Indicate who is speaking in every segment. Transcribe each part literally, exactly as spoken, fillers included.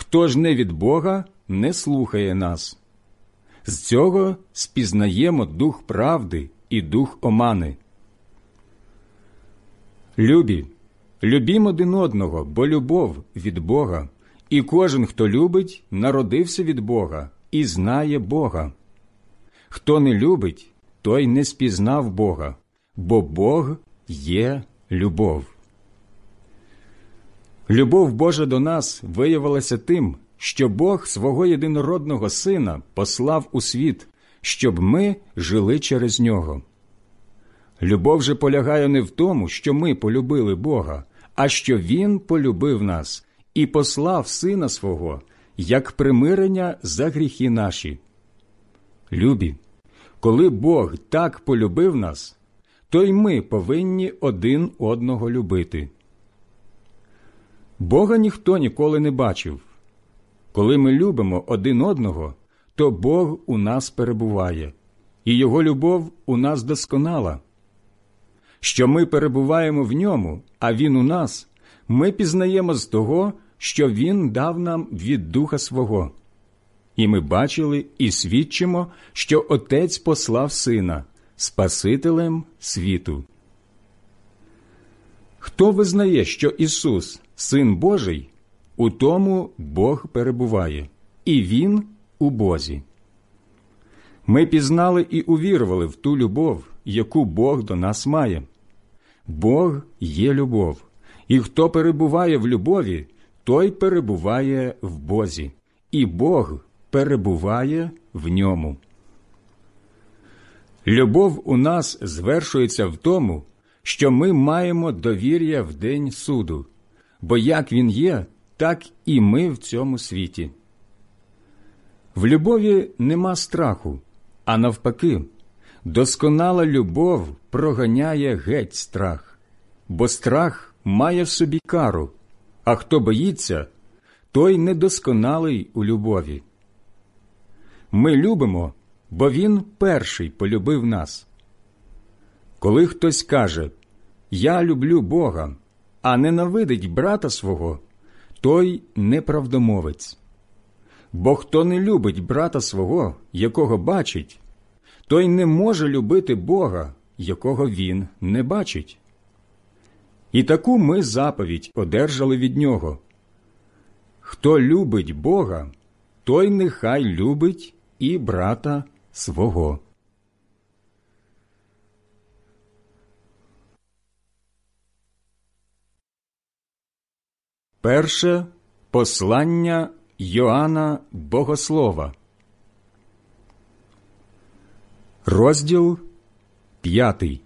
Speaker 1: Хто ж не від Бога, не слухає нас. З цього спізнаємо дух правди і дух омани. Любі, любім один одного, бо любов від Бога, і кожен, хто любить, народився від Бога і знає Бога. Хто не любить, той не спізнав Бога, бо Бог є любов. Любов Божа до нас виявилася тим, що Бог свого єдинородного Сина послав у світ, щоб ми жили через Нього. Любов же полягає не в тому, що ми полюбили Бога, а що Він полюбив нас і послав Сина Свого, як примирення за гріхи наші. Любі, коли Бог так полюбив нас, то й ми повинні один одного любити. Бога ніхто ніколи не бачив. Коли ми любимо один одного, то Бог у нас перебуває, і Його любов у нас досконала. Що ми перебуваємо в Ньому, а Він у нас, ми пізнаємо з того, що Він дав нам від Духа Свого. І ми бачили і свідчимо, що Отець послав Сина, Спасителем світу. Хто визнає, що Ісус – Син Божий, у тому Бог перебуває, і Він у Бозі. Ми пізнали і увірували в ту любов, яку Бог до нас має. Бог є любов, і хто перебуває в любові, той перебуває в Бозі, і Бог перебуває в ньому. Любов у нас звершується в тому, що ми маємо довір'я в день суду, бо як він є, так і ми в цьому світі. В любові нема страху, а навпаки, досконала любов проганяє геть страх, бо страх має в собі кару, а хто боїться, той недосконалий у любові. Ми любимо, бо Він перший полюбив нас. Коли хтось каже «Я люблю Бога», а ненавидить брата свого, той неправдомовець. Бо хто не любить брата свого, якого бачить, той не може любити Бога, якого він не бачить. І таку ми заповідь одержали від Нього. Хто любить Бога, той нехай любить і брата свого. Перше послання Йоанна Богослова, розділ п'ятий.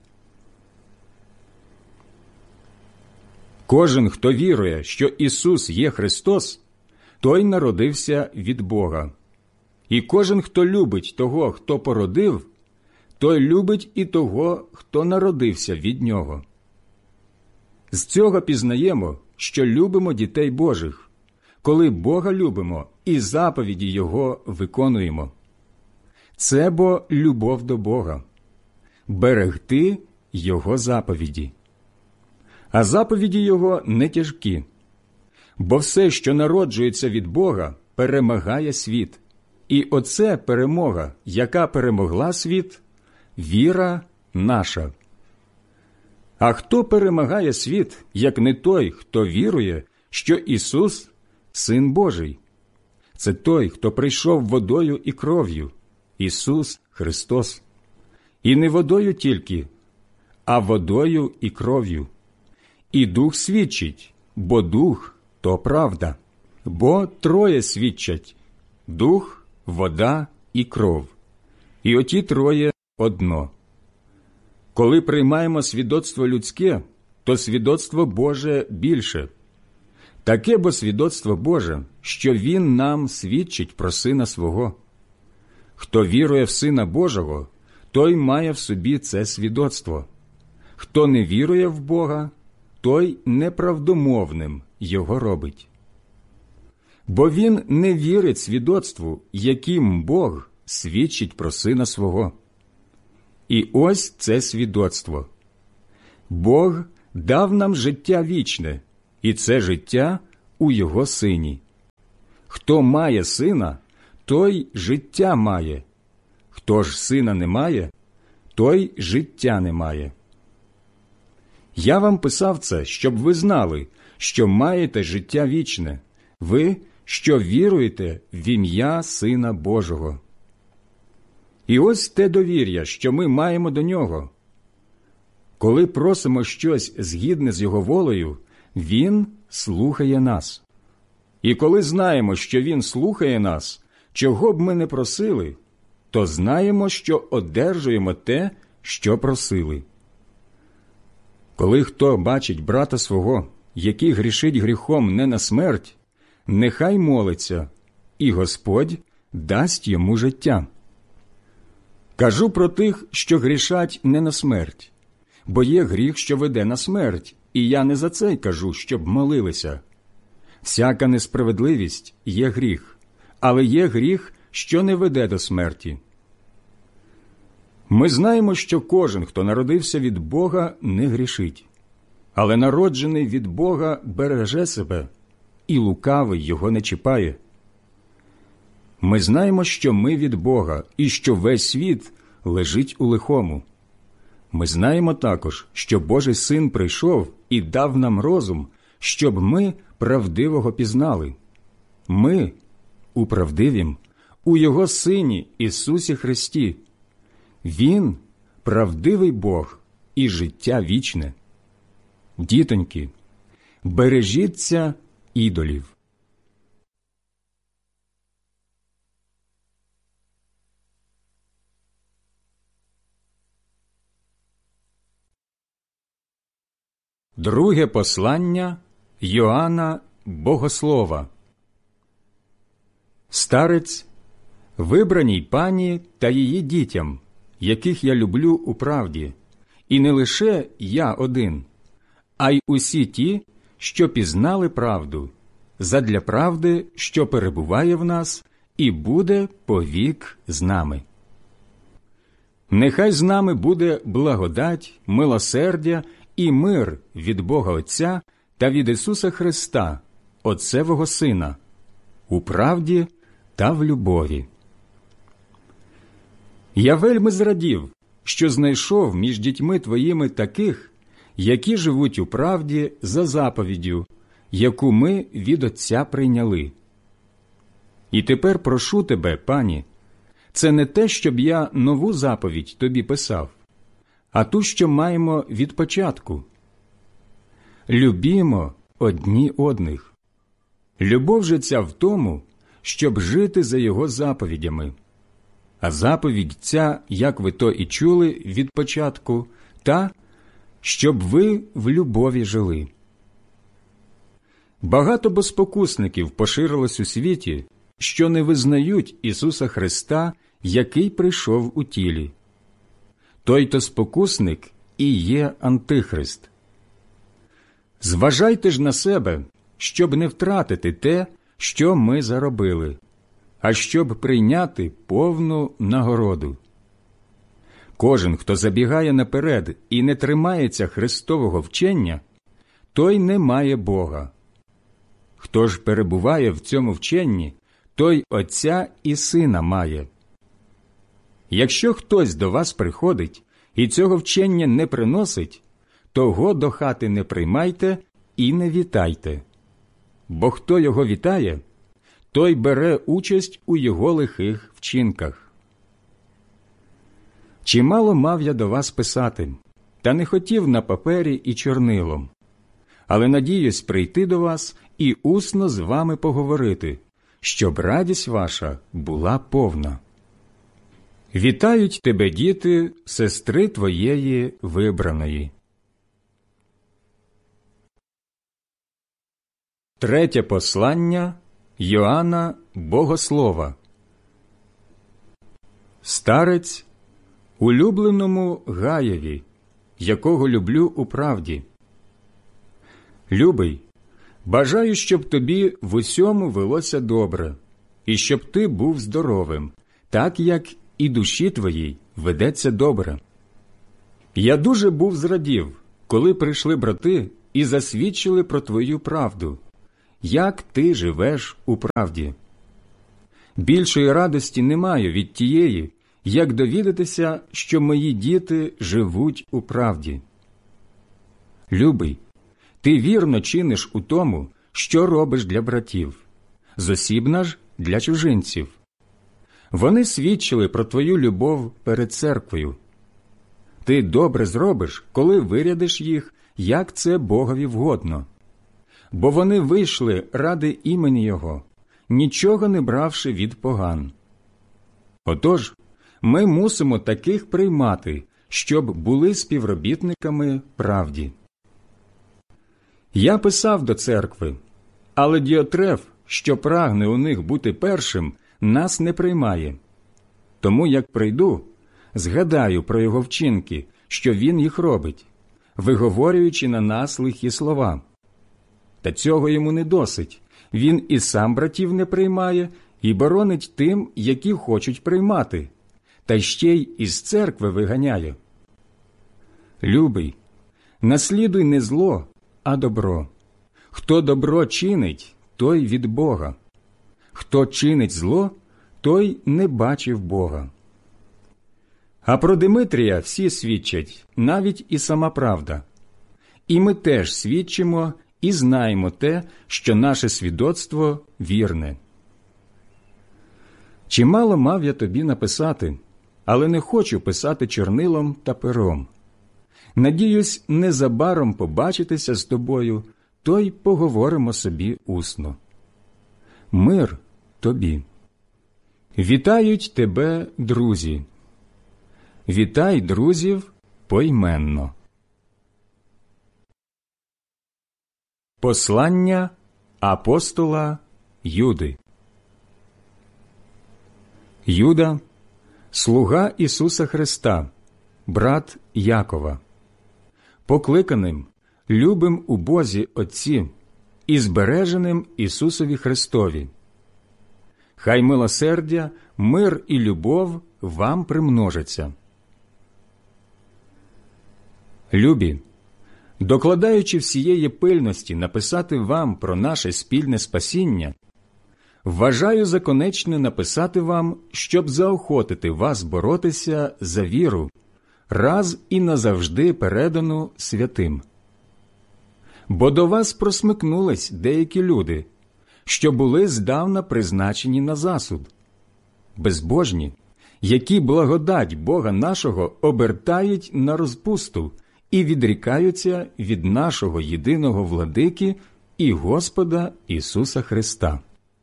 Speaker 1: Кожен, хто вірує, що Ісус є Христос, той народився від Бога. І кожен, хто любить того, хто породив, той любить і того, хто народився від Нього. З цього пізнаємо, що любимо дітей Божих, коли Бога любимо і заповіді Його виконуємо. Це бо любов до Бога – берегти Його заповіді. А заповіді Його не тяжкі, бо все, що народжується від Бога, перемагає світ. І оце перемога, яка перемогла світ – віра наша. А хто перемагає світ, як не той, хто вірує, що Ісус – Син Божий? Це той, хто прийшов водою і кров'ю, Ісус Христос. І не водою тільки, а водою і кров'ю. І Дух свідчить, бо Дух – то правда. Бо троє свідчать – Дух, вода і кров. І оті троє – одно. Коли приймаємо свідоцтво людське, то свідоцтво Боже більше. Таке бо свідоцтво Боже, що Він нам свідчить про Сина Свого. Хто вірує в Сина Божого, той має в собі це свідоцтво. Хто не вірує в Бога, той неправдомовним його робить. Бо він не вірить свідоцтву, яким Бог свідчить про Сина Свого. І ось це свідоцтво. Бог дав нам життя вічне, і це життя у Його Сині. Хто має сина, той життя має. Хто ж сина не має, той життя не має. Я вам писав це, щоб ви знали, що маєте життя вічне, ви, що віруєте в ім'я Сина Божого. І ось те довір'я, що ми маємо до Нього. Коли просимо щось згідне з Його волею, Він слухає нас. І коли знаємо, що Він слухає нас, чого б ми не просили, то знаємо, що одержуємо те, що просили. Коли хто бачить брата свого, який грішить гріхом не на смерть, нехай молиться, і Господь дасть йому життя. Кажу про тих, що грішать не на смерть, бо є гріх, що веде на смерть, і я не за це й кажу, щоб молилися. Всяка несправедливість є гріх, але є гріх, що не веде до смерті. Ми знаємо, що кожен, хто народився від Бога, не грішить, але народжений від Бога береже себе, і лукавий його не чіпає. Ми знаємо, що ми від Бога, і що весь світ лежить у лихому. Ми знаємо також, що Божий Син прийшов і дав нам розум, щоб ми правдивого пізнали. Ми у правдивім, у Його Сині Ісусі Христі. Він – правдивий Бог і життя вічне. Дітоньки, бережіться ідолів. Друге послання Йоанна Богослова. Старець, вибраній пані та її дітям, яких я люблю у правді, і не лише я один, а й усі ті, що пізнали правду, задля правди, що перебуває в нас і буде повік з нами. Нехай з нами буде благодать, милосердя і мир від Бога Отця та від Ісуса Христа, Отцевого Сина, у правді та в любові. Я вельми зрадів, що знайшов між дітьми твоїми таких, які живуть у правді за заповіддю, яку ми від Отця прийняли. І тепер прошу тебе, пані, це не те, щоб я нову заповідь тобі писав, а ту, що маємо від початку. Любімо одні одних. Любов же ця в тому, щоб жити за Його заповідями. А заповідь ця, як ви то і чули від початку, та, щоб ви в любові жили. Багато бо спокусників поширилось у світі, що не визнають Ісуса Христа, який прийшов у тілі. Той-то спокусник і є Антихрист. Зважайте ж на себе, щоб не втратити те, що ми заробили, а щоб прийняти повну нагороду. Кожен, хто забігає наперед і не тримається Христового вчення, той не має Бога. Хто ж перебуває в цьому вченні, той Отця і Сина має. Якщо хтось до вас приходить і цього вчення не приносить, того до хати не приймайте і не вітайте. Бо хто його вітає, той бере участь у його лихих вчинках. Чимало мав я до вас писати, та не хотів на папері і чорнилом, але надіюсь прийти до вас і усно з вами поговорити, щоб радість ваша була повна. Вітають тебе, діти, сестри твоєї вибраної. Третє послання Йоанна Богослова. Старець, улюбленому Гаєві, якого люблю у правді. Любий, бажаю, щоб тобі в усьому велося добре, і щоб ти був здоровим, так як і душі твоїй ведеться добре. Я дуже був зрадів, коли прийшли брати і засвідчили про твою правду, як ти живеш у правді. Більшої радості не маю від тієї, як довідатися, що мої діти живуть у правді. Любий, ти вірно чиниш у тому, що робиш для братів, зосібна ж для чужинців. Вони свідчили про твою любов перед церквою. Ти добре зробиш, коли вирядиш їх, як це Богові вгодно. Бо вони вийшли ради імені Його, нічого не бравши від поган. Отож, ми мусимо таких приймати, щоб були співробітниками правді. Я писав до церкви, але Діотреф, що прагне у них бути першим, нас не приймає. Тому, як прийду, згадаю про його вчинки, що він їх робить, виговорюючи на нас лихі слова. Та цього йому не досить. Він і сам братів не приймає, і боронить тим, які хочуть приймати, та ще й із церкви виганяє. Любий, наслідуй не зло, а добро. Хто добро чинить, той від Бога. Хто чинить зло, той не бачив Бога. А про Димитрія всі свідчать, навіть і сама правда. І ми теж свідчимо і знаємо те, що наше свідоцтво вірне. Чимало мав я тобі написати, але не хочу писати чорнилом та пером. Надіюсь, незабаром побачитися з тобою, то й поговоримо собі усно. Мир тобі. Вітають тебе друзі. Вітай друзів поіменно. Послання апостола Юди. Юда, слуга Ісуса Христа, брат Якова, покликаним, любим у Бозі Отці і збереженим Ісусові Христові. Хай милосердя, мир і любов вам примножаться. Любі, докладаючи всієї пильності написати вам про наше спільне спасіння, вважаю за конечне написати вам, щоб заохотити вас боротися за віру, раз і назавжди передану святим. Бо до вас просмикнулись деякі люди, що були здавна призначені на засуд, безбожні, які благодать Бога нашого обертають на розпусту і відрікаються від нашого єдиного владики і Господа Ісуса Христа.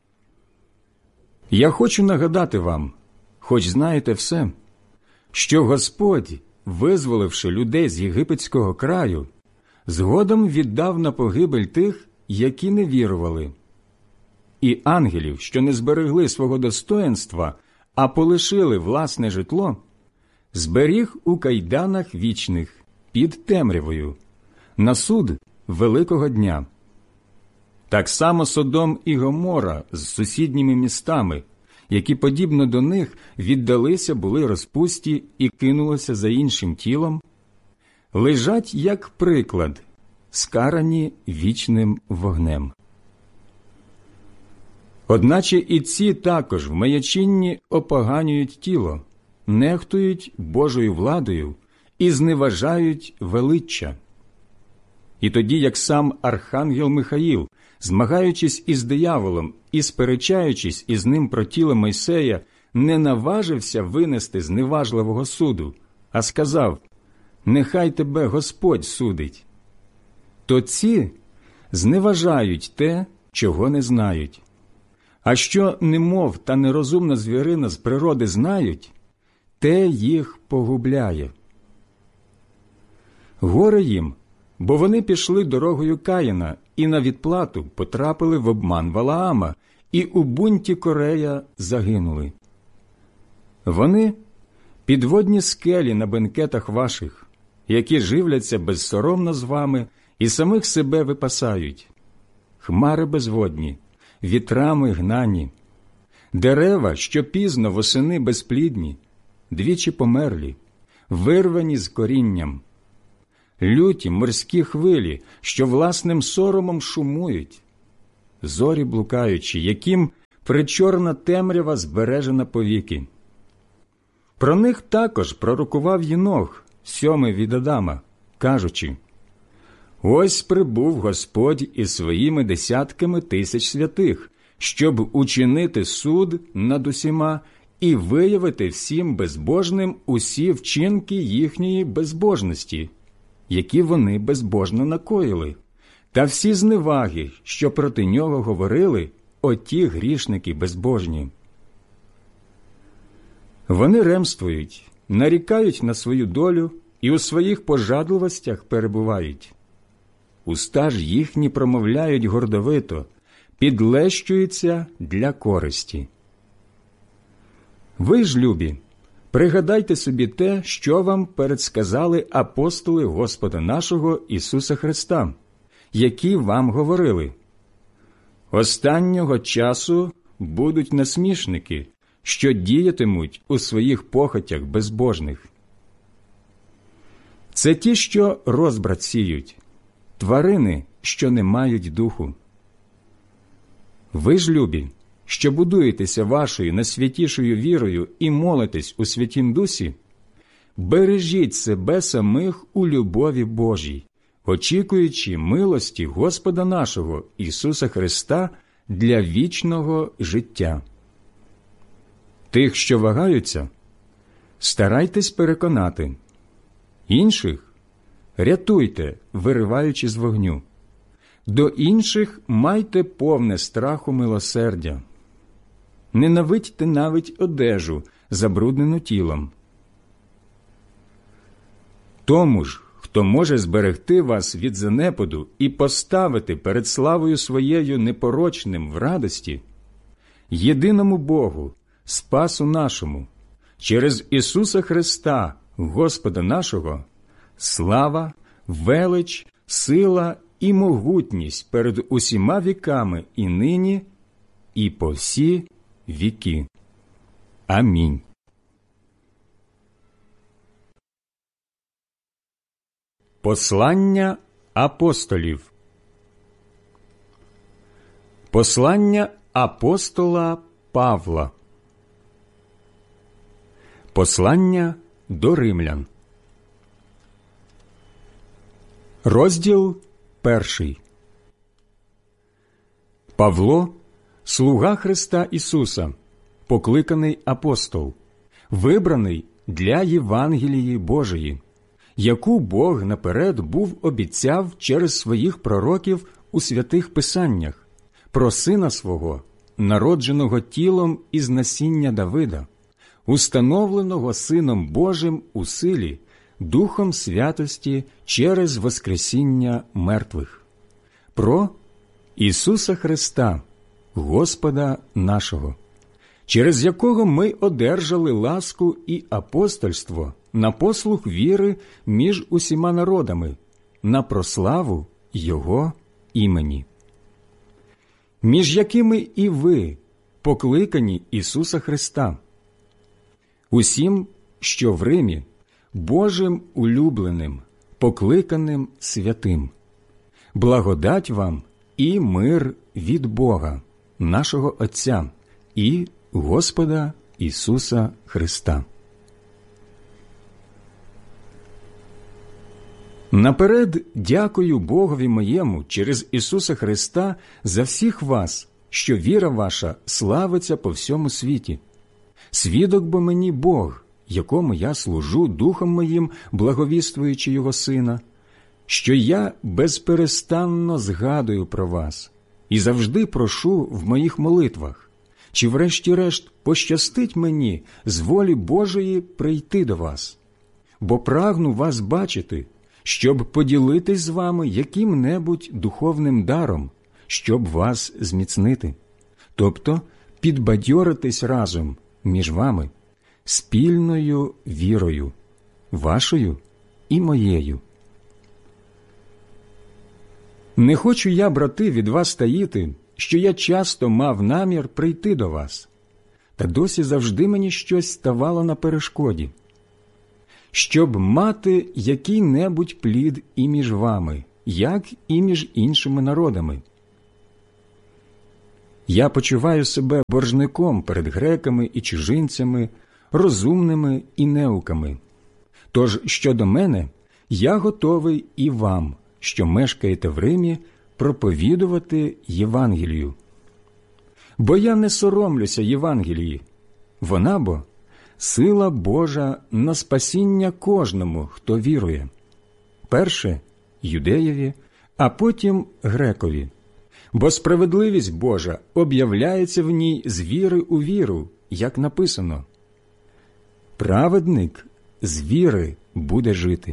Speaker 1: Я хочу нагадати вам, хоч знаєте все, що Господь, визволивши людей з єгипетського краю, згодом віддав на погибель тих, які не вірували, і ангелів, що не зберегли свого достоїнства, а полишили власне житло, зберіг у кайданах вічних під темрявою, на суд великого дня. Так само Содом і Гомора з сусідніми містами, які, подібно до них, віддалися були розпусті і кинулися за іншим тілом, лежать як приклад, скарані вічним вогнем. Одначе і ці також в маячинні опоганюють тіло, нехтують Божою владою і зневажають величчя. І тоді, як сам архангел Михаїл, змагаючись із дияволом і сперечаючись із ним про тіло Мойсея, не наважився винести зневажливого суду, а сказав: «Нехай тебе Господь судить», то ці зневажають те, чого не знають. А що немов та нерозумна звірина з природи знають, те їх погубляє. Горе їм, бо вони пішли дорогою Каїна і на відплату потрапили в обман Валаама і у бунті Корея загинули. Вони – підводні скелі на бенкетах ваших, які живляться безсоромно з вами і самих себе випасають, хмари безводні, вітрами гнані, дерева, що пізно восени безплідні, двічі померлі, вирвані з корінням, люті морські хвилі, що власним соромом шумують, зорі блукаючі, яким причорна темрява збережена повіки. Про них також пророкував Єнох, сьомий від Адама, кажучи: «Ось прибув Господь із своїми десятками тисяч святих, щоб учинити суд над усіма і виявити всім безбожним усі вчинки їхньої безбожності, які вони безбожно накоїли, та всі зневаги, що проти нього говорили оті грішники безбожні». Вони ремствують, нарікають на свою долю і у своїх пожадливостях перебувають. Уста ж їхні промовляють гордовито, підлещуються для користі. Ви ж, любі, пригадайте собі те, що вам передсказали апостоли Господа нашого Ісуса Христа, які вам говорили: «Останнього часу будуть насмішники, що діятимуть у своїх похотях безбожних». Це ті, що розбрат сіють, тварини, що не мають духу. Ви ж, любі, що будуєтеся вашою найсвятішою вірою і молитесь у Святім Дусі, бережіть себе самих у любові Божій, очікуючи милості Господа нашого Ісуса Христа для вічного життя. Тих, що вагаються, старайтесь переконати. Інших рятуйте, вириваючи з вогню. До інших майте повне страху милосердя. Ненавидьте навіть одежу, забруднену тілом. Тому ж, хто може зберегти вас від занепаду і поставити перед славою своєю непорочним в радості, єдиному Богу, Спасу нашому, через Ісуса Христа, Господа нашого, слава, велич, сила і могутність перед усіма віками і нині, і по всі віки. Амінь. Послання апостолів. Послання апостола Павла. Послання до римлян. Розділ перший. Павло, слуга Христа Ісуса, покликаний апостол, вибраний для Євангелії Божої, яку Бог наперед був обіцяв через своїх пророків у святих Писаннях, про Сина Свого, народженого тілом із насіння Давида, установленого Сином Божим у силі, Духом святості через воскресіння мертвих, про Ісуса Христа, Господа нашого, через якого ми одержали ласку і апостольство на послуг віри між усіма народами, на прославу Його імені, між якими і ви, покликані Ісуса Христа, усім, що в Римі, Божим улюбленим, покликаним святим. Благодать вам і мир від Бога, нашого Отця і Господа Ісуса Христа. Наперед дякую Богові моєму через Ісуса Христа за всіх вас, що віра ваша славиться по всьому світі. Свідок бо мені Бог, якому я служу Духом моїм, благовіствуючи Його Сина, що я безперестанно згадую про вас і завжди прошу в моїх молитвах, чи врешті-решт пощастить мені з волі Божої прийти до вас, бо прагну вас бачити, щоб поділитись з вами яким-небудь духовним даром, щоб вас зміцнити, тобто підбадьоритись разом між вами, спільною вірою, вашою і моєю. Не хочу я, брати, від вас таїти, що я часто мав намір прийти до вас, та досі завжди мені щось ставало на перешкоді, щоб мати який-небудь плід і між вами, як і між іншими народами. Я почуваю себе боржником перед греками і чужинцями, розумними і неуками. Тож, щодо мене, я готовий і вам, що мешкаєте в Римі, проповідувати Євангелію. Бо я не соромлюся Євангелії, вона бо сила Божа на спасіння кожному, хто вірує. Перше – юдеєві, а потім грекові. Бо справедливість Божа об'являється в ній з віри у віру, як написано: праведник з віри буде жити.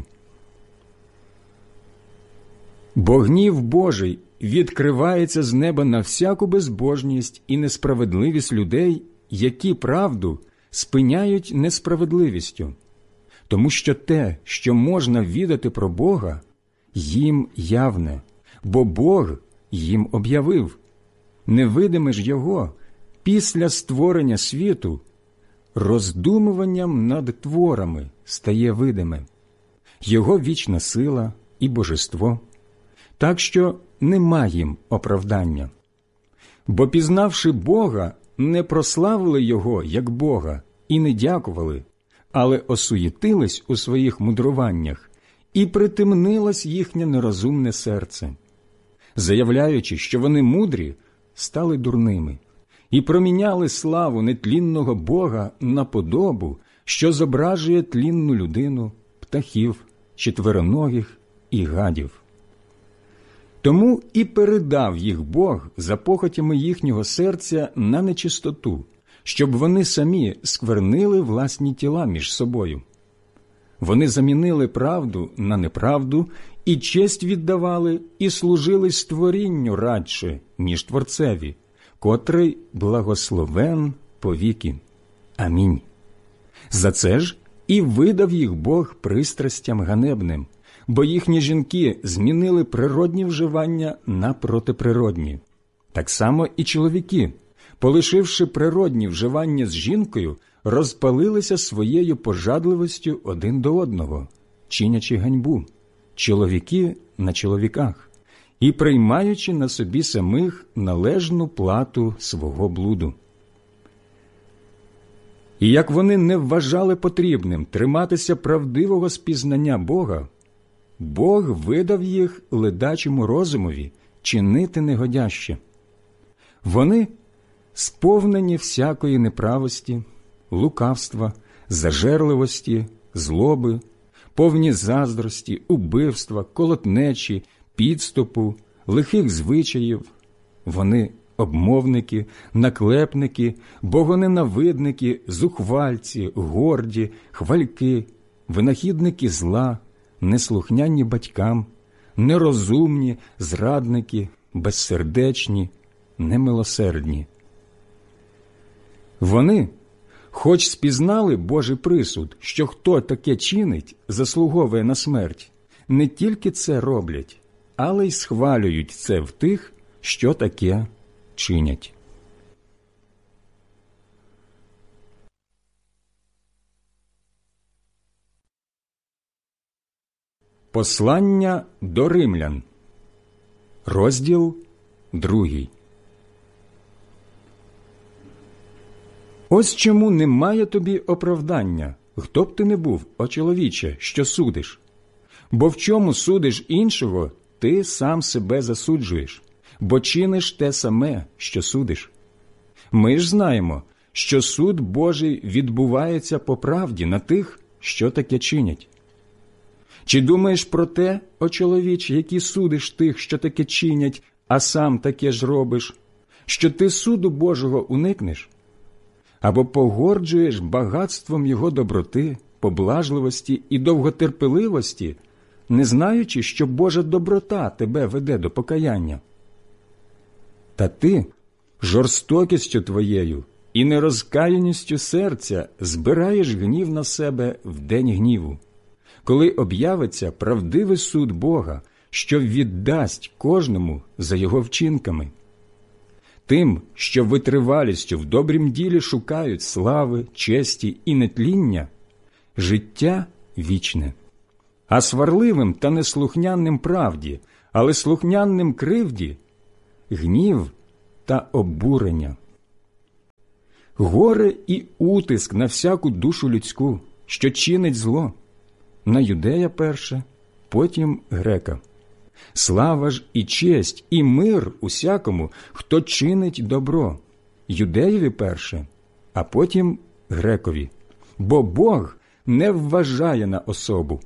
Speaker 1: Бо гнів Божий відкривається з неба на всяку безбожність і несправедливість людей, які правду спиняють несправедливістю. Тому що те, що можна відати про Бога, їм явне, бо Бог їм об'явив. Невидиме ж Його після створення світу роздумуванням над творами стає видиме. Його вічна сила і божество, так що нема їм оправдання. Бо, пізнавши Бога, не прославили Його як Бога і не дякували, але осуєтились у своїх мудруваннях, і притемнилось їхнє нерозумне серце. Заявляючи, що вони мудрі, стали дурними, і проміняли славу нетлінного Бога на подобу, що зображує тлінну людину, птахів, четвероногих і гадів. Тому і передав їх Бог за похотями їхнього серця на нечистоту, щоб вони самі сквернили власні тіла між собою. Вони замінили правду на неправду, і честь віддавали, і служили створінню радше, ніж Творцеві, котрий благословен повіки. Амінь. За це ж і видав їх Бог пристрастям ганебним, бо їхні жінки змінили природні вживання на протиприродні. Так само і чоловіки, полишивши природні вживання з жінкою, розпалилися своєю пожадливостю один до одного, чинячи ганьбу, чоловіки на чоловіках, і приймаючи на собі самих належну плату свого блуду. І як вони не вважали потрібним триматися правдивого спізнання Бога, Бог видав їх ледачому розумові чинити негодяще. Вони сповнені всякої неправості, лукавства, зажерливості, злоби, повні заздрості, убивства, колотнечі, підступу, лихих звичаїв. Вони обмовники, наклепники, богоненавидники, зухвальці, горді, хвальки, винахідники зла, неслухняні батькам, нерозумні, зрадники, безсердечні, немилосердні. Вони, хоч спізнали Божий присуд, що хто таке чинить, заслуговує на смерть, не тільки це роблять, але й схвалюють це в тих, що таке чинять. Послання до римлян. Розділ другий. Ось чому немає тобі оправдання, хто б ти не був, о чоловіче, що судиш. Бо в чому судиш іншого, ти сам себе засуджуєш, бо чиниш те саме, що судиш. Ми ж знаємо, що суд Божий відбувається по правді на тих, що таке чинять. Чи думаєш про те, о чоловіче, який судиш тих, що таке чинять, а сам таке ж робиш, що ти суду Божого уникнеш? Або погорджуєш багатством Його доброти, поблажливості і довготерпеливості, не знаючи, що Божа доброта тебе веде до покаяння? Та ти жорстокістю твоєю і нерозкаяністю серця збираєш гнів на себе в день гніву, коли об'явиться правдивий суд Бога, що віддасть кожному за його вчинками. Тим, що витривалістю в добрім ділі шукають слави, честі і нетління, життя вічне. А сварливим та неслухняним правді, але слухняним кривді, гнів та обурення. Горе і утиск на всяку душу людську, що чинить зло, на юдея перше, потім грека. Слава ж і честь, і мир усякому, хто чинить добро, юдеєві перше, а потім грекові, бо Бог не вважає на особу.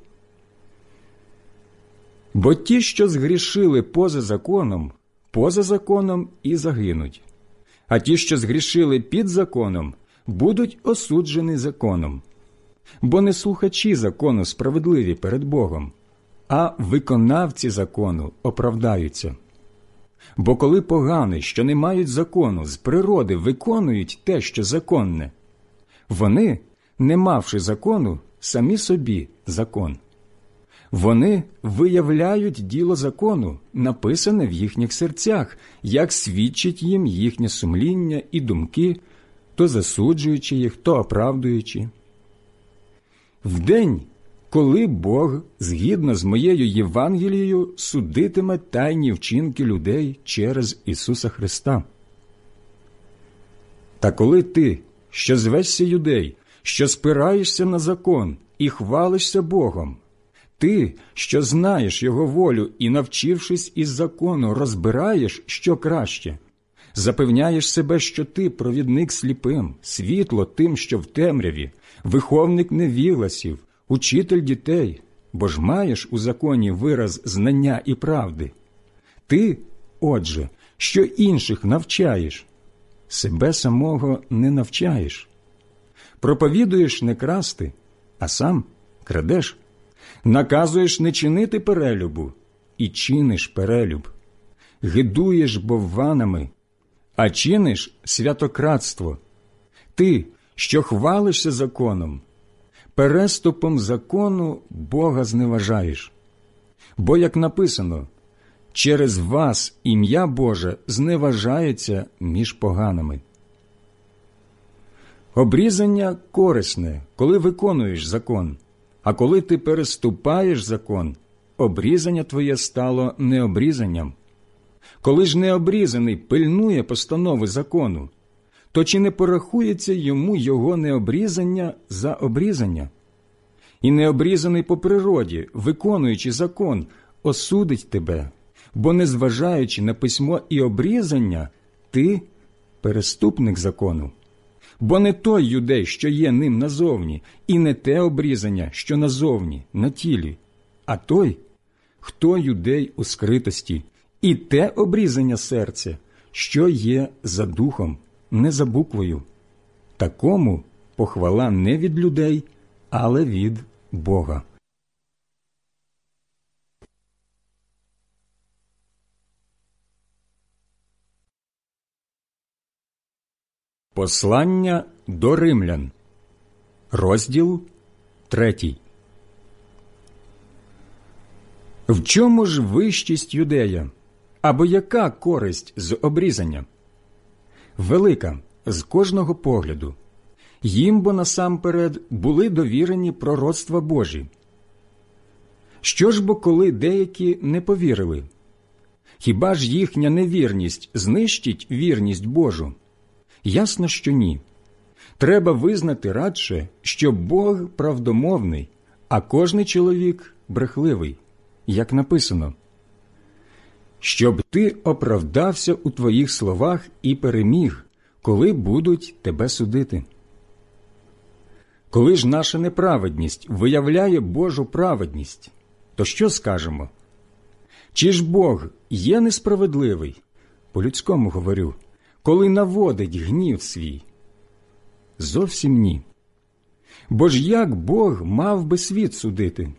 Speaker 1: Бо ті, що згрішили поза законом, поза законом і загинуть, а ті, що згрішили під законом, будуть осуджені законом. Бо не слухачі закону справедливі перед Богом, а виконавці закону оправдаються. Бо коли погані, що не мають закону, з природи виконують те, що законне, вони, не мавши закону, самі собі закон. Вони виявляють діло закону, написане в їхніх серцях, як свідчить їм їхнє сумління і думки, то засуджуючи їх, то оправдуючи. В день, коли Бог, згідно з моєю Євангелією, судитиме тайні вчинки людей через Ісуса Христа. Та коли ти, що звешся юдей, що спираєшся на закон і хвалишся Богом, ти, що знаєш Його волю і, навчившись із закону, розбираєш, що краще, запевняєш себе, що ти провідник сліпим, світло тим, що в темряві, виховник невігласів, учитель дітей, бо ж маєш у законі вираз знання і правди. Ти, отже, що інших навчаєш, себе самого не навчаєш. Проповідуєш не красти, а сам крадеш. Наказуєш не чинити перелюбу, і чиниш перелюб. Гидуєш бовванами, а чиниш святократство. Ти, що хвалишся законом, переступом закону Бога зневажаєш. Бо, як написано, через вас ім'я Боже зневажається між поганими. Обрізання корисне, коли виконуєш закон, а коли ти переступаєш закон, обрізання твоє стало необрізанням. Коли ж необрізаний пильнує постанови закону, то чи не порахується йому його необрізання за обрізання? І необрізаний по природі, виконуючи закон, осудить тебе, бо, незважаючи на письмо і обрізання, ти – переступник закону. Бо не той юдей, що є ним назовні, і не те обрізання, що назовні, на тілі, а той, хто юдей у скритості, і те обрізання серця, що є за духом, не за буквою. Такому похвала не від людей, але від Бога. Послання до римлян. Розділ третій. В чому ж вищість юдея? Або яка користь з обрізання? Велика, з кожного погляду. Їм бо насамперед були довірені пророцтва Божі. Що ж бо коли деякі не повірили? Хіба ж їхня невірність знищить вірність Божу? Ясно, що ні. Треба визнати радше, що Бог правдомовний, а кожний чоловік брехливий, як написано. Щоб ти оправдався у твоїх словах і переміг, коли будуть тебе судити. Коли ж наша неправедність виявляє Божу праведність, то що скажемо? Чи ж Бог є несправедливий, по-людському говорю, коли наводить гнів свій? Зовсім ні. Бо ж як Бог мав би світ судити?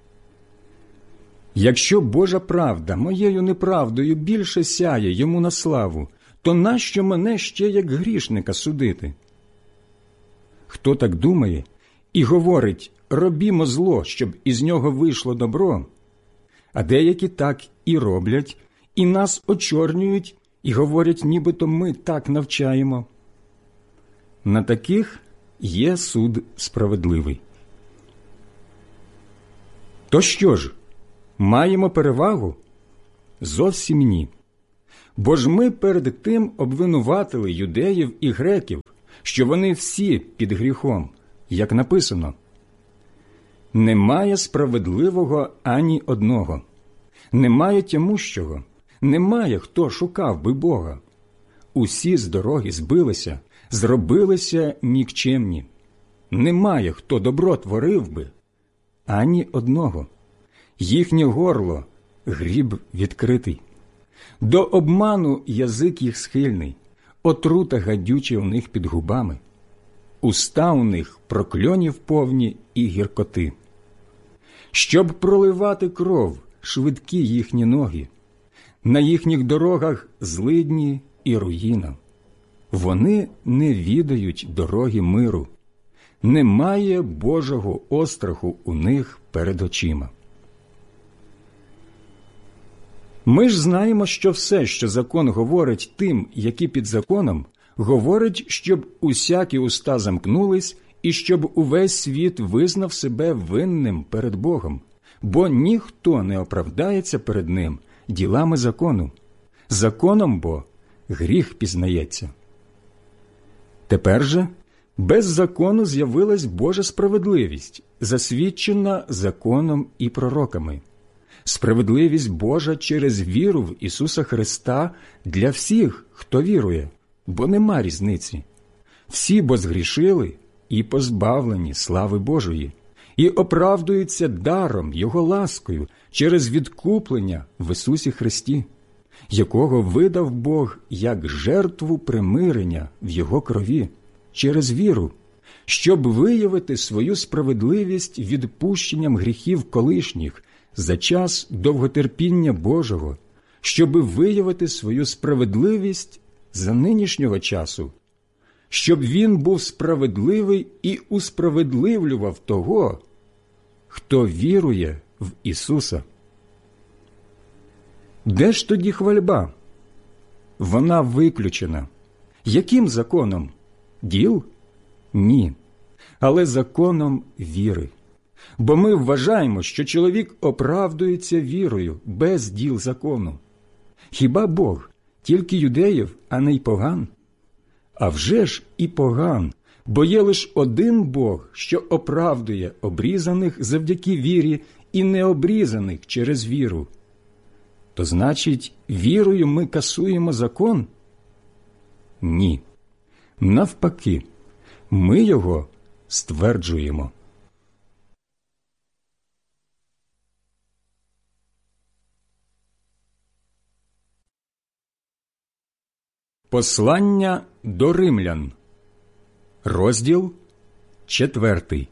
Speaker 1: Якщо Божа правда моєю неправдою більше сяє йому на славу, то нащо мене ще як грішника судити? Хто так думає і говорить, робімо зло, щоб із нього вийшло добро, а деякі так і роблять, і нас очорнюють, і говорять, нібито ми так навчаємо. На таких є суд справедливий. То що ж, маємо перевагу? Зовсім ні. Бо ж ми перед тим обвинуватили юдеїв і греків, що вони всі під гріхом, як написано: «Немає справедливого ані одного, немає тямущого, немає, хто шукав би Бога. Усі з дороги збилися, зробилися нікчемні. Немає, хто добро творив би, ані одного. Їхнє горло – гріб відкритий. До обману язик їх схильний, отрута гадюча у них під губами. Уста у них прокльонів повні і гіркоти. Щоб проливати кров, швидкі їхні ноги, на їхніх дорогах злидні і руїна. Вони не відають дороги миру, немає Божого остраху у них перед очима». Ми ж знаємо, що все, що закон говорить тим, які під законом, говорить, щоб усякі уста замкнулись і щоб увесь світ визнав себе винним перед Богом, бо ніхто не оправдається перед Ним ділами закону. Законом бо гріх пізнається. Тепер же без закону з'явилась Божа справедливість, засвідчена законом і пророками. Справедливість Божа через віру в Ісуса Христа для всіх, хто вірує, бо нема різниці. Всі бо згрішили і позбавлені слави Божої, і оправдуються даром Його ласкою через відкуплення в Ісусі Христі, якого видав Бог як жертву примирення в Його крові, через віру, щоб виявити свою справедливість відпущенням гріхів колишніх за час довготерпіння Божого, щоби виявити свою справедливість за нинішнього часу, щоб він був справедливий і усправедливлював того, хто вірує в Ісуса. Де ж тоді хвальба? Вона виключена. Яким законом? Діл? Ні. Але законом віри. Бо ми вважаємо, що чоловік оправдується вірою без діл закону. Хіба Бог тільки юдеїв, а не й поган? А вже ж і поган, бо є лиш один Бог, що оправдує обрізаних завдяки вірі і необрізаних через віру. То значить, вірою ми касуємо закон? Ні. Навпаки, ми його стверджуємо. Послання до римлян, розділ четвертий.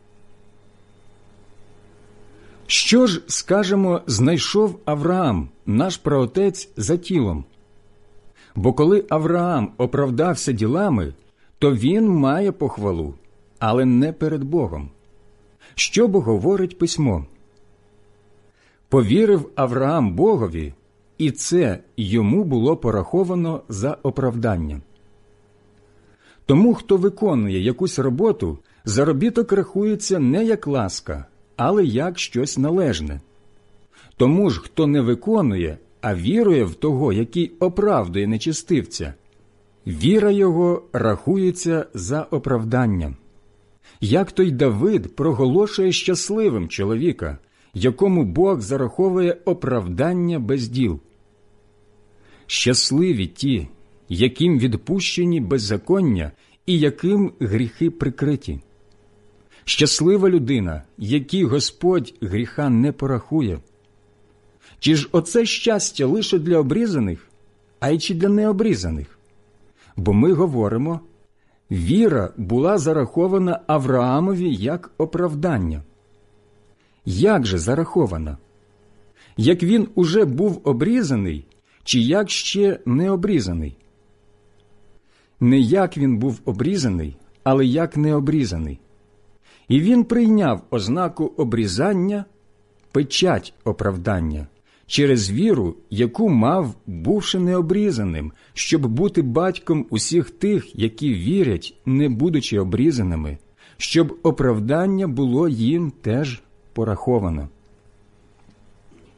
Speaker 1: Що ж, скажемо, знайшов Авраам, наш праотець, за тілом? Бо коли Авраам оправдався ділами, то він має похвалу, але не перед Богом. Що бо говорить письмо? Повірив Авраам Богові, і це йому було пораховано за оправдання. Тому, хто виконує якусь роботу, заробіток рахується не як ласка, але як щось належне. Тому ж, хто не виконує, а вірує в того, який оправдує нечестивця, віра його рахується за оправданням. Як той Давид проголошує щасливим чоловіка, якому Бог зараховує оправдання без діл. Щасливі ті, яким відпущені беззаконня і яким гріхи прикриті. Щаслива людина, якій Господь гріха не порахує. Чи ж оце щастя лише для обрізаних, а й чи для необрізаних? Бо ми говоримо, віра була зарахована Авраамові як оправдання. Як же зарахована? Як він уже був обрізаний, чи як ще не обрізаний? Не як він був обрізаний, але як не обрізаний. І він прийняв ознаку обрізання, печать оправдання, через віру, яку мав, бувши необрізаним, щоб бути батьком усіх тих, які вірять, не будучи обрізаними, щоб оправдання було їм теж пораховано.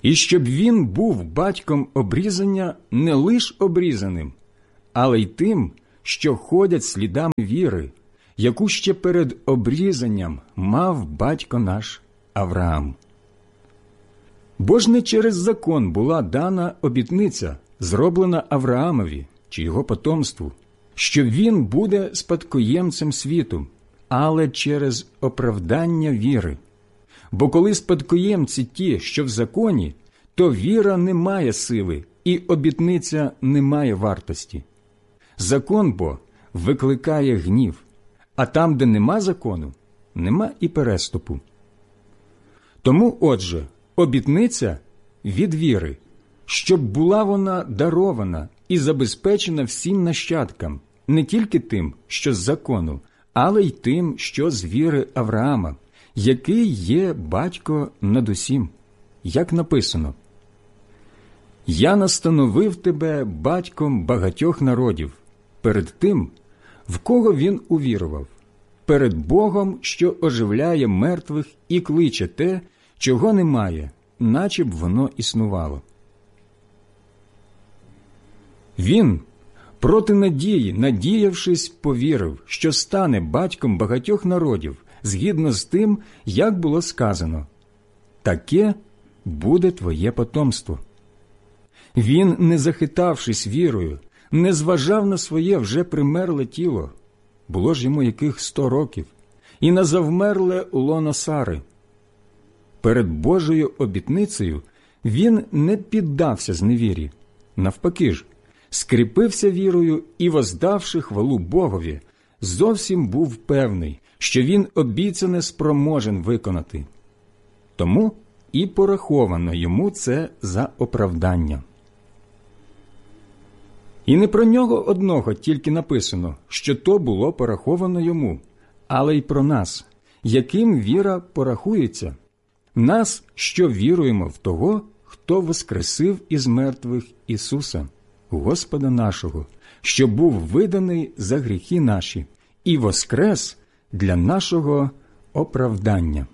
Speaker 1: і щоб він був батьком обрізання не лиш обрізаним, але й тим, що ходять слідами віри, яку ще перед обрізанням мав батько наш Авраам. Бо ж не через закон була дана обітниця, зроблена Авраамові чи його потомству, що він буде спадкоємцем світу, але через оправдання віри. Бо коли спадкоємці ті, що в законі, то віра не має сили, і обітниця не має вартості. Закон бо викликає гнів, а там, де нема закону, нема і переступу. Тому, отже, обітниця від віри, щоб була вона дарована і забезпечена всім нащадкам, не тільки тим, що з закону, але й тим, що з віри Авраама, який є батько над усім, як написано: «Я настановив тебе батьком багатьох народів, перед тим, в кого він увірував, перед Богом, що оживляє мертвих і кличе те, чого немає, наче б воно існувало». Він, проти надії, надіявшись, повірив, що стане батьком багатьох народів, згідно з тим, як було сказано: «Таке буде твоє потомство». Він, не захитавшись вірою, не зважав на своє вже примерле тіло, було ж йому яких сто років, і на завмерле лоно Сари. Перед Божою обітницею він не піддався зневірі, навпаки ж, скріпився вірою і, воздавши хвалу Богові, зовсім був певний, що він обіцяне спроможен виконати. Тому і пораховано йому це за оправдання. І не про нього одного тільки написано, що то було пораховано йому, але й про нас, яким віра порахується, нас, що віруємо в того, хто воскресив із мертвих Ісуса, Господа нашого, що був виданий за гріхи наші і воскрес для нашого оправдання.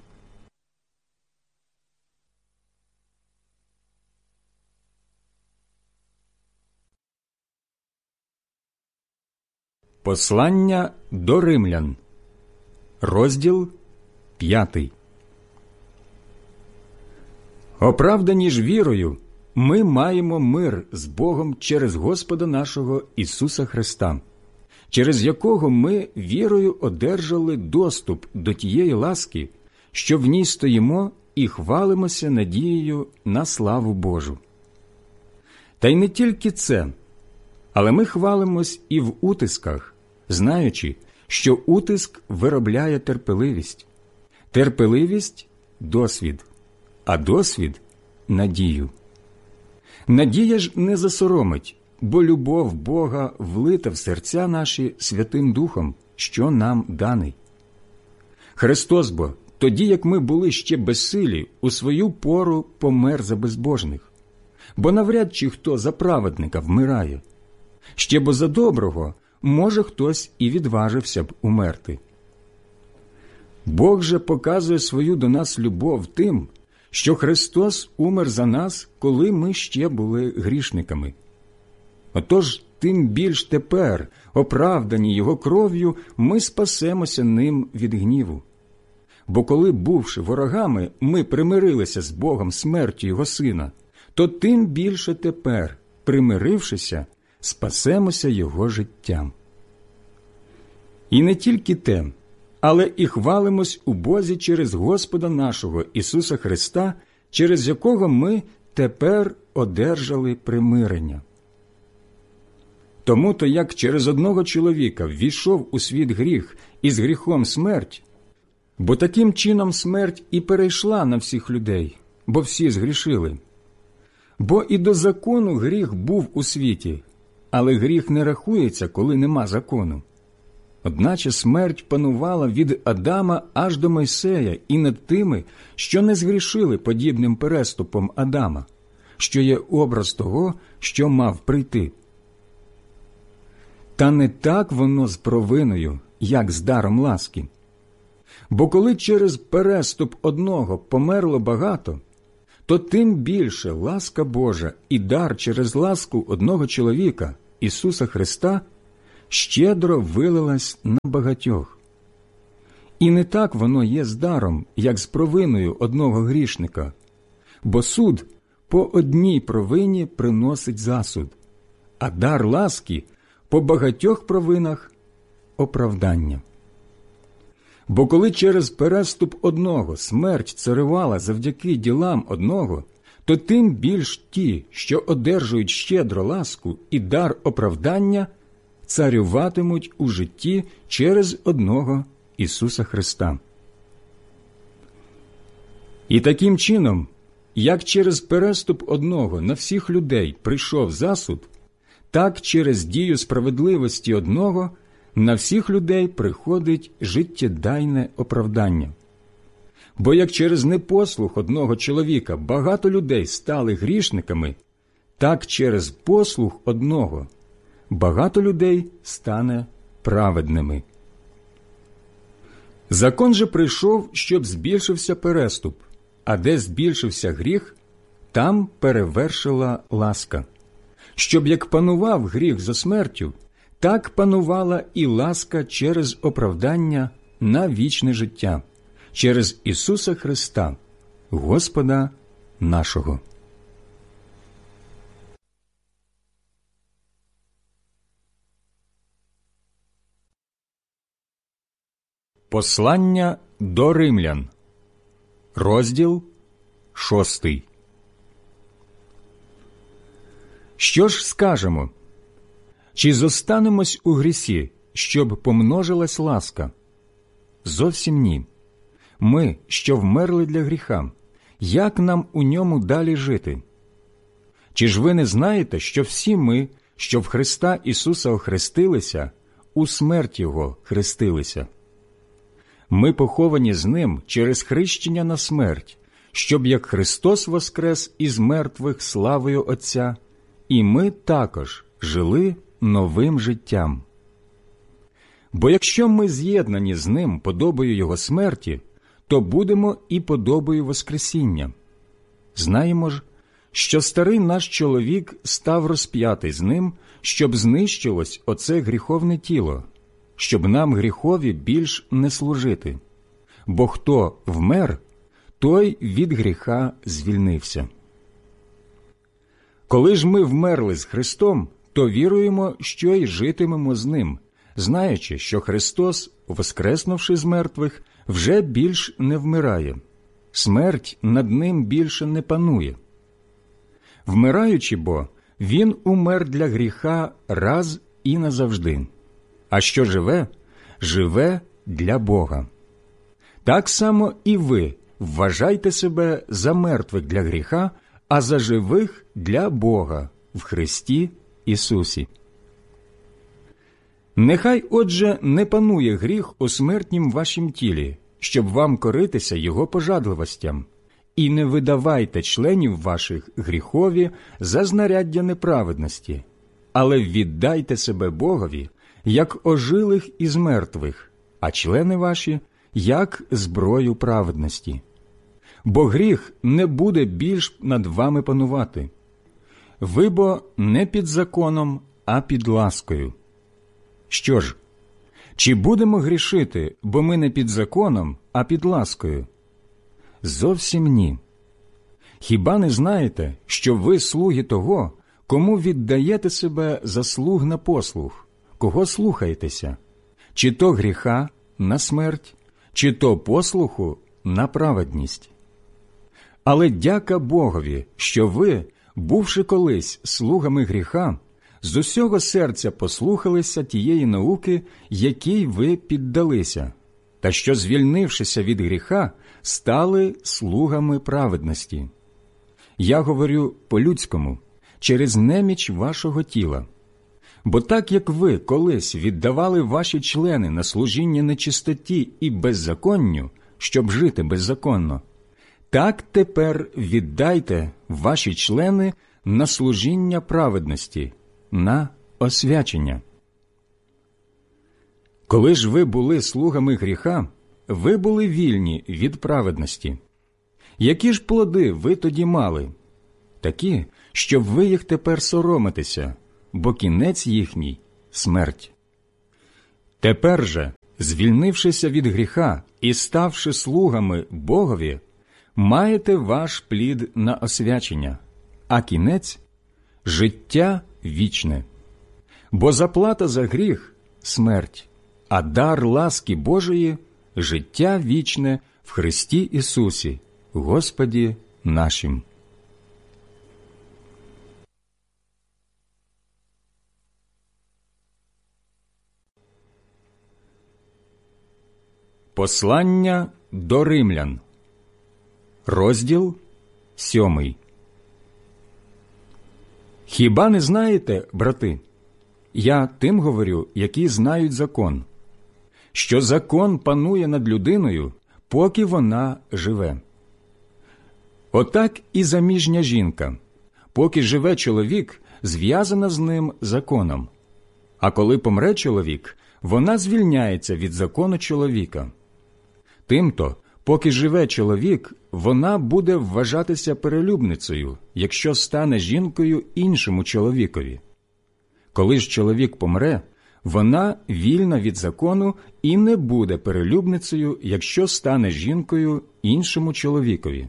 Speaker 1: Послання до римлян, розділ п'ятий. Оправдані ж вірою, ми маємо мир з Богом через Господа нашого Ісуса Христа, через якого ми вірою одержали доступ до тієї ласки, що в ній стоїмо і хвалимося надією на славу Божу. Та й не тільки це, але ми хвалимось і в утисках, знаючи, що утиск виробляє терпеливість, терпеливість – досвід, а досвід – надію. Надія ж не засоромить, бо любов Бога влита в серця наші Святим Духом, що нам даний. Христос бо, тоді як ми були ще безсилі, у свою пору помер за безбожних. Бо навряд чи хто за праведника вмирає. Ще бо за доброго, може, хтось і відважився б умерти. Бог же показує свою до нас любов тим, що Христос умер за нас, коли ми ще були грішниками. Отож, тим більш тепер, оправдані Його кров'ю, ми спасемося ним від гніву. Бо коли, бувши ворогами, ми примирилися з Богом смертю Його Сина, то тим більше тепер, примирившися, спасемося Його життям. І не тільки те, але і хвалимось у Бозі через Господа нашого Ісуса Христа, через якого ми тепер одержали примирення. Тому-то, як через одного чоловіка ввійшов у світ гріх і з гріхом смерть, бо таким чином смерть і перейшла на всіх людей, бо всі згрішили. Бо і до закону гріх був у світі, але гріх не рахується, коли нема закону. Одначе смерть панувала від Адама аж до Мойсея і над тими, що не згрішили подібним переступом Адама, що є образ того, що мав прийти. Та не так воно з провиною, як з даром ласки. Бо коли через переступ одного померло багато, то тим більше ласка Божа і дар через ласку одного чоловіка, Ісуса Христа, щедро вилилась на багатьох. І не так воно є з даром, як з провиною одного грішника, бо суд по одній провині приносить засуд, а дар ласки по багатьох провинах – оправдання. Бо коли через переступ одного смерть царювала завдяки ділам одного, то тим більш ті, що одержують щедро ласку і дар оправдання, царюватимуть у житті через одного Ісуса Христа. І таким чином, як через переступ одного на всіх людей прийшов засуд, так через дію справедливості одного на всіх людей приходить життєдайне оправдання. Бо як через непослух одного чоловіка багато людей стали грішниками, так через послух одного багато людей стане праведними. Закон же прийшов, щоб збільшився переступ, а де збільшився гріх, там перевершила ласка. Щоб як панував гріх за смертю, так панувала і ласка через оправдання на вічне життя, через Ісуса Христа, Господа нашого. Послання до римлян, розділ шостий. Що ж скажемо? Чи зостанемось у грісі, щоб помножилась ласка? Зовсім ні. Ми, що вмерли для гріха, як нам у ньому далі жити? Чи ж ви не знаєте, що всі ми, що в Христа Ісуса охрестилися, у смерть Його хрестилися? Ми поховані з Ним через хрещення на смерть, щоб як Христос воскрес із мертвих славою Отця, і ми також жили новим життям. Бо якщо ми з'єднані з Ним подобою Його смерті, то будемо і подобою воскресіння. Знаємо ж, що старий наш чоловік став розп'ятий з Ним, щоб знищилось оце гріховне тіло, щоб нам гріхові більш не служити. Бо хто вмер, той від гріха звільнився. Коли ж ми вмерли з Христом, то віруємо, що й житимемо з Ним, знаючи, що Христос, воскреснувши з мертвих, вже більш не вмирає. Смерть над Ним більше не панує. Вмираючи бо, Він умер для гріха раз і назавжди. А що живе, живе для Бога. Так само і ви вважайте себе за мертвих для гріха, а за живих для Бога в Христі Ісусі. Нехай, отже, не панує гріх у смертнім вашім тілі, щоб вам коритися його пожадливостям, і не видавайте членів ваших гріхові за знаряддя неправедності, але віддайте себе Богові, як ожилих із мертвих, а члени ваші – як зброю праведності. Бо гріх не буде більш над вами панувати. Ви бо не під законом, а під ласкою. Що ж, чи будемо грішити, бо ми не під законом, а під ласкою? Зовсім ні. Хіба не знаєте, що ви слуги того, кому віддаєте себе за слуг на послуг, кого слухаєтеся? Чи то гріха на смерть, чи то послуху на праведність? Але дяка Богові, що ви, бувши колись слугами гріха, з усього серця послухалися тієї науки, якій ви піддалися, та що, звільнившися від гріха, стали слугами праведності. Я говорю по-людському, через неміч вашого тіла. Бо так, як ви колись віддавали ваші члени на служіння нечистоті і беззаконню, щоб жити беззаконно, так тепер віддайте ваші члени на служіння праведності, на освячення. Коли ж ви були слугами гріха, ви були вільні від праведності. Які ж плоди ви тоді мали? Такі, щоб ви їх тепер соромитеся, бо кінець їхній – смерть. Тепер же, звільнившися від гріха і ставши слугами Богові, маєте ваш плід на освячення, а кінець – життя вічне. Бо заплата за гріх – смерть, а дар ласки Божої – життя вічне в Христі Ісусі, Господі нашим. Послання до римлян, розділ сьомий. Хіба не знаєте, брати, я тим говорю, які знають закон, що закон панує над людиною, поки вона живе. Отак і заміжня жінка, поки живе чоловік, зв'язана з ним законом, а коли помре чоловік, вона звільняється від закону чоловіка. Тимто, поки живе чоловік, вона буде вважатися перелюбницею, якщо стане жінкою іншому чоловікові. Коли ж чоловік помре, вона вільна від закону і не буде перелюбницею, якщо стане жінкою іншому чоловікові.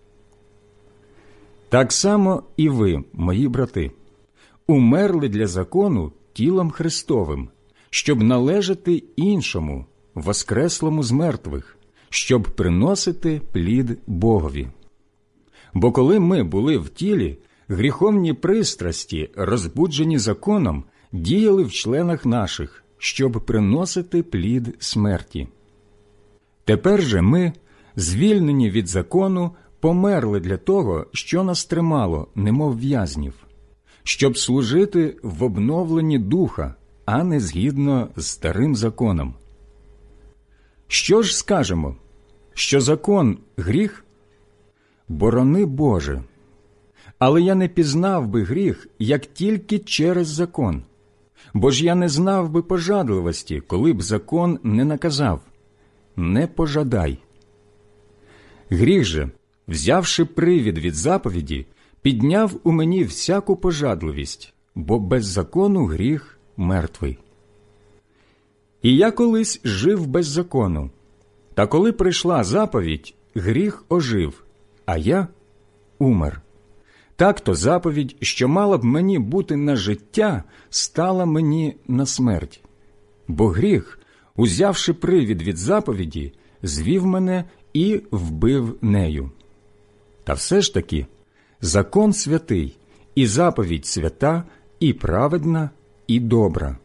Speaker 1: Так само і ви, мої брати, умерли для закону тілом Христовим, щоб належати іншому, воскреслому з мертвих, щоб приносити плід Богові. Бо коли ми були в тілі, гріховні пристрасті, розбуджені законом, діяли в членах наших, щоб приносити плід смерті. Тепер же ми, звільнені від закону, померли для того, що нас тримало, немов в'язнів, щоб служити в обновленні духа, а не згідно з старим законом. Що ж скажемо? Що закон – гріх? Борони Боже! Але я не пізнав би гріх, як тільки через закон. Бо ж я не знав би пожадливості, коли б закон не наказав – не пожадай. Гріх же, взявши привід від заповіді, підняв у мені всяку пожадливість, бо без закону гріх мертвий. І я колись жив без закону, та коли прийшла заповідь, гріх ожив, а я умер. Так-то заповідь, що мала б мені бути на життя, стала мені на смерть. Бо гріх, узявши привід від заповіді, звів мене і вбив нею. Та все ж таки, закон святий, і заповідь свята, і праведна, і добра.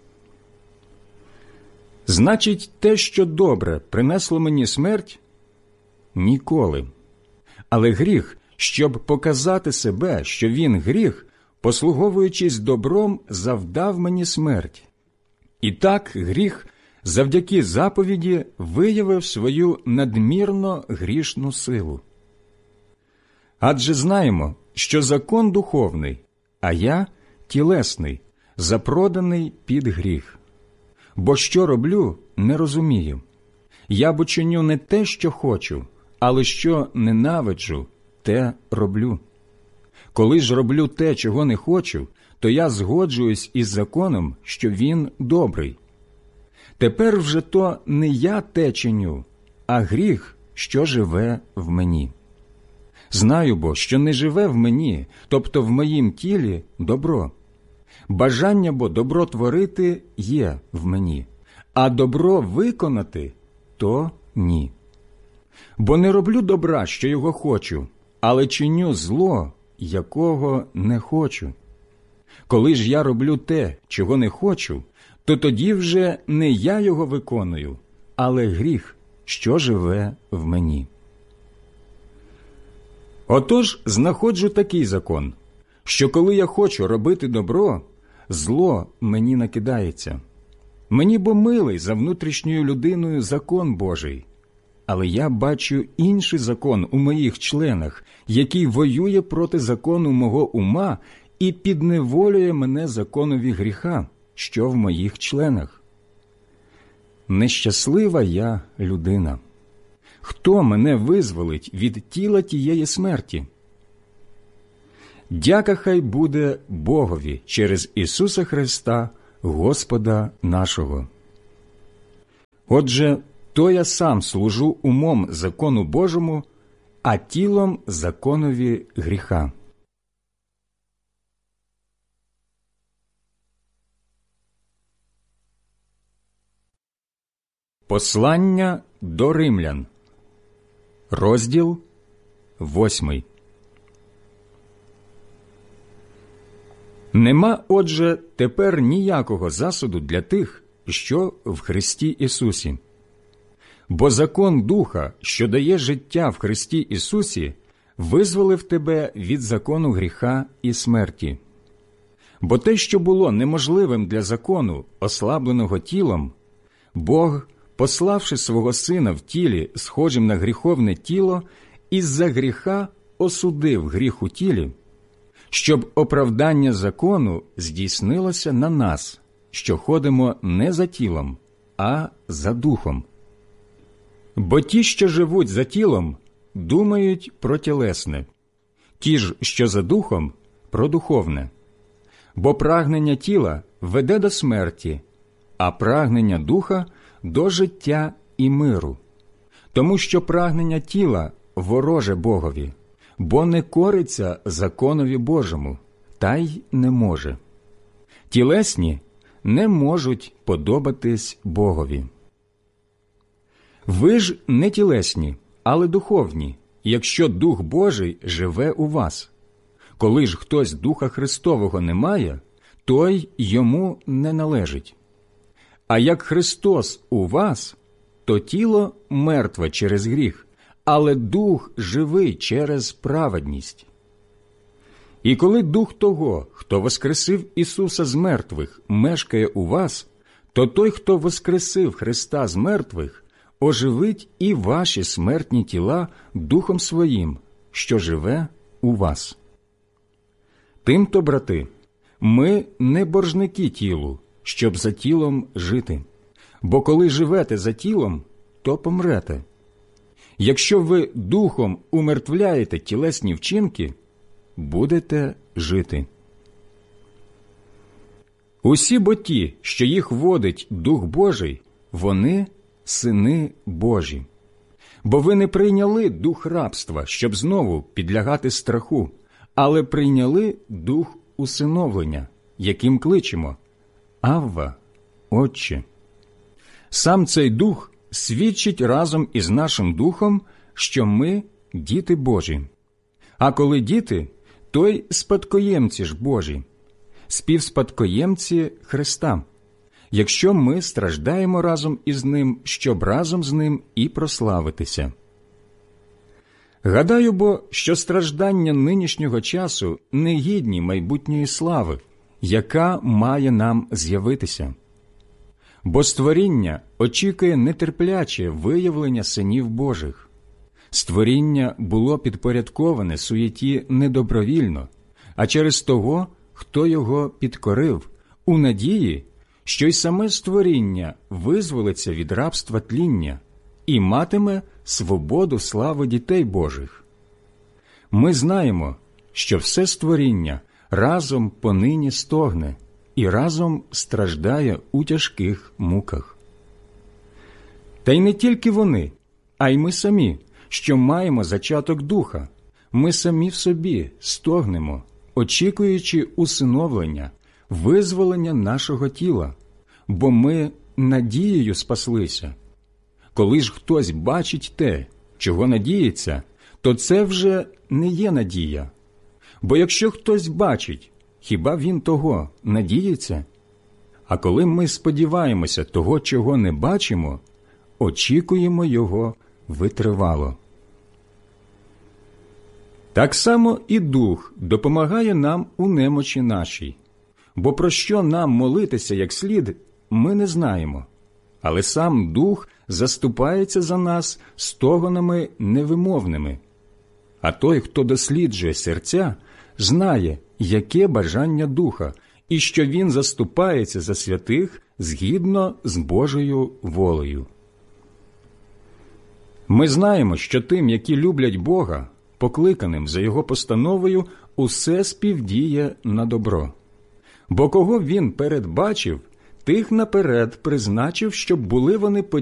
Speaker 1: Значить, те, що добре, принесло мені смерть? Ніколи. Але гріх, щоб показати себе, що він гріх, послуговуючись добром, завдав мені смерть. І так гріх, завдяки заповіді, виявив свою надмірно грішну силу. Адже знаємо, що закон духовний, а я тілесний, запроданий під гріх. Бо що роблю, не розумію. Я бо чиню не те, що хочу, але що ненавиджу, те роблю. Коли ж роблю те, чого не хочу, то я згоджуюсь із законом, що він добрий. Тепер вже то не я те чиню, а гріх, що живе в мені. Знаю бо, що не живе в мені, тобто в моїм тілі, добро. Бажання бо добро творити є в мені, а добро виконати – то ні. Бо не роблю добра, що його хочу, але чиню зло, якого не хочу. Коли ж я роблю те, чого не хочу, то тоді вже не я його виконую, але гріх, що живе в мені. Отож, знаходжу такий закон, що коли я хочу робити добро, зло мені накидається. Мені бо милий за внутрішньою людиною закон Божий, але я бачу інший закон у моїх членах, який воює проти закону мого ума і підневолює мене законові гріха, що в моїх членах. Нещаслива я людина! хто мене визволить від тіла тієї смерті? Дяка хай буде Богові через Ісуса Христа, Господа нашого. Отже, то я сам служу умом закону Божому, а тілом законові гріха. Послання до римлян, розділ восьмий. Нема, отже, тепер ніякого засуду для тих, що в Христі Ісусі. Бо закон Духа, що дає життя в Христі Ісусі, визволив тебе від закону гріха і смерті. Бо те, що було неможливим для закону, ослабленого тілом, Бог, пославши свого Сина в тілі, схожим на гріховне тіло, із-за гріха осудив гріх у тілі, щоб оправдання закону здійснилося на нас, що ходимо не за тілом, а за духом. Бо ті, що живуть за тілом, думають про тілесне, ті ж, що за духом, про духовне. Бо прагнення тіла веде до смерті, а прагнення духа – до життя і миру. Тому що прагнення тіла вороже Богові, бо не кориться законові Божому, та й не може. Тілесні не можуть подобатись Богові. Ви ж не тілесні, але духовні, якщо Дух Божий живе у вас. Коли ж хтось Духа Христового не має, той йому не належить. А як Христос у вас, то тіло мертве через гріх, але Дух живий через праведність. І коли Дух того, хто воскресив Ісуса з мертвих, мешкає у вас, то той, хто воскресив Христа з мертвих, оживить і ваші смертні тіла Духом Своїм, що живе у вас. Тимто, брати, ми не боржники тілу, щоб за тілом жити. Бо коли живете за тілом, то помрете. Якщо ви духом умертвляєте тілесні вчинки, будете жити. Усі бо ті, що їх водить Дух Божий, вони – сини Божі. Бо ви не прийняли дух рабства, щоб знову підлягати страху, але прийняли дух усиновлення, яким кличемо: Авва, Отче. Сам цей Дух свідчить разом із нашим Духом, що ми – діти Божі. А коли діти, то й спадкоємці ж Божі, співспадкоємці Христа, якщо ми страждаємо разом із Ним, щоб разом з Ним і прославитися. Гадаю бо, що страждання нинішнього часу не гідні майбутньої слави, яка має нам з'явитися. Бо створіння очікує нетерпляче виявлення синів Божих. Створіння було підпорядковане суєті не добровільно, а через того, хто його підкорив, у надії, що й саме створіння визволиться від рабства тління і матиме свободу слави дітей Божих. Ми знаємо, що все створіння разом понині стогне і разом страждає у тяжких муках. Та й не тільки вони, а й ми самі, що маємо зачаток духа, ми самі в собі стогнемо, очікуючи усиновлення, визволення нашого тіла, бо ми надією спаслися. Коли ж хтось бачить те, чого надіється, то це вже не є надія. Бо якщо хтось бачить, хіба він того надіється? А коли ми сподіваємося того, чого не бачимо, очікуємо його витривало. Так само і Дух допомагає нам у немочі нашій. Бо про що нам молитися як слід, ми не знаємо. Але сам Дух заступається за нас стогонами невимовними. А той, хто досліджує серця, знає, яке бажання Духа, і що він заступається за святих згідно з Божою волею. Ми знаємо, що тим, які люблять Бога, покликаним за Його постановою, усе співдіє на добро. Бо кого Він передбачив, тих наперед призначив, щоб були вони подібні